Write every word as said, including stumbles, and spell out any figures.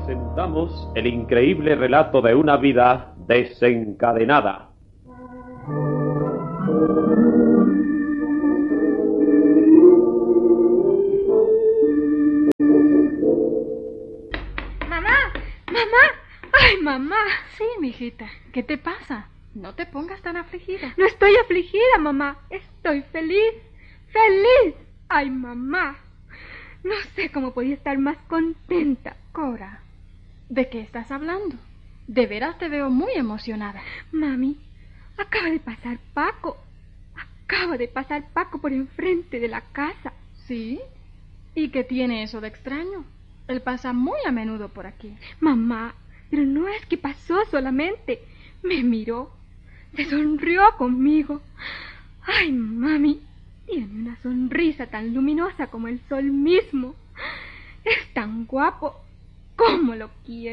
presentamos el increíble relato de una vida desencadenada. ¡Mamá! ¡Mamá! ¡Ay, mamá! Sí, mijita. ¿Qué te pasa? No te pongas tan afligida. No estoy afligida, mamá. Estoy feliz. ¡Feliz! ¡Ay, mamá! No sé cómo podía estar más contenta. Cora, ¿de qué estás hablando? De veras te veo muy emocionada. Mami, acaba de pasar Paco. Acaba de pasar Paco por enfrente de la casa. ¿Sí? ¿Y qué tiene eso de extraño? Él pasa muy a menudo por aquí. Mamá, pero no es que pasó solamente. Me miró. Se sonrió conmigo. Ay, mami, tiene una sonrisa tan luminosa como el sol mismo. Es tan guapo. ¿Cómo lo quiero?